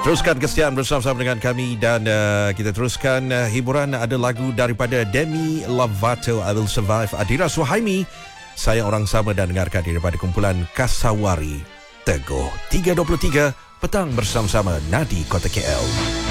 Teruskan kesetiaan bersama-sama dengan kami dan kita teruskan hiburan. Ada lagu daripada Demi Lovato, I Will Survive. Adira Suhaimi, Saya Orang Sama, dan dengarkan daripada kumpulan Kasawari Teguh. 3.23 petang bersama-sama Nadi Kota KL.